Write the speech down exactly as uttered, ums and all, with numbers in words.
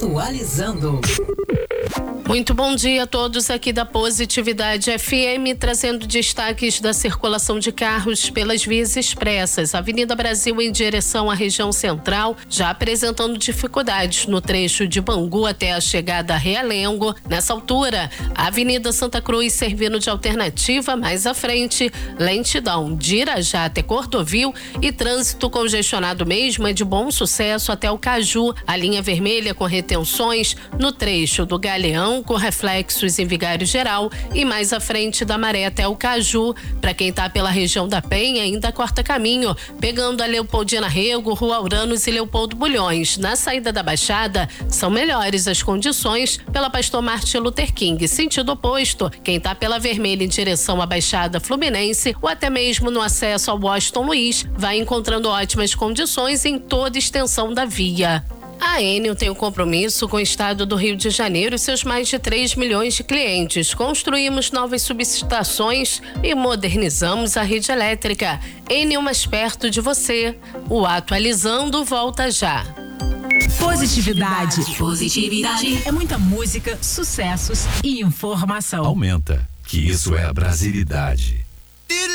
Atualizando. Muito bom dia a todos aqui da Positividade F M, trazendo destaques da circulação de carros pelas vias expressas. Avenida Brasil em direção à região central, já apresentando dificuldades no trecho de Bangu até a chegada a Realengo. Nessa altura, a Avenida Santa Cruz servindo de alternativa, mais à frente, lentidão de Irajá até Cordovil e trânsito congestionado mesmo é de Bom Sucesso até o Caju. A linha vermelha com retenções no trecho do Galeão, com reflexos em Vigário Geral e mais à frente da Maré até o Caju. Para quem está pela região da Penha, ainda corta caminho, pegando a Leopoldina Rego, Rua Uranos e Leopoldo Bulhões. Na saída da Baixada, são melhores as condições pela Pastor Martin Luther King. Sentido oposto, quem está pela Vermelha em direção à Baixada Fluminense ou até mesmo no acesso ao Washington Luiz, vai encontrando ótimas condições em toda a extensão da via. A Enel tem um compromisso com o estado do Rio de Janeiro e seus mais de três milhões de clientes. Construímos novas subestações e modernizamos a rede elétrica. Enel mais perto de você. O Atualizando volta já. Positividade. Positividade. É muita música, sucessos e informação. Aumenta, que isso é a brasilidade.